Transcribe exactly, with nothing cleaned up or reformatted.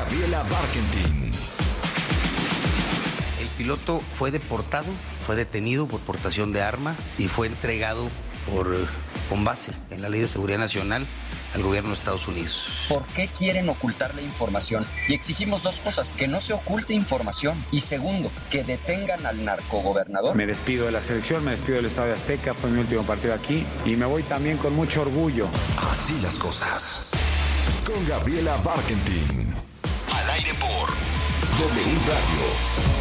Gabriela Barkentin. El piloto fue deportado, fue detenido por portación de arma y fue entregado por, con base en la Ley de Seguridad Nacional al gobierno de Estados Unidos. ¿Por qué quieren ocultar la información? Y exigimos dos cosas: que no se oculte información y, segundo, que detengan al narcogobernador. Me despido de la selección, me despido del Estadio Azteca, fue mi último partido aquí y me voy también con mucho orgullo. Así las cosas. Con Gabriela Barkentin. Al aire por W Radio.